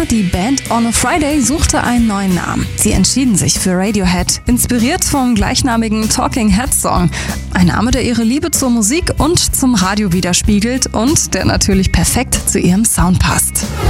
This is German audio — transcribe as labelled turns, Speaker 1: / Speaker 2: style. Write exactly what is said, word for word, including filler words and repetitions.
Speaker 1: die Band On a Friday suchte einen neuen Namen. Sie entschieden sich für Radiohead, inspiriert vom gleichnamigen Talking Heads Song. Ein Name, der ihre Liebe zur Musik und zum Radio widerspiegelt und der natürlich perfekt zu ihrem Sound passt.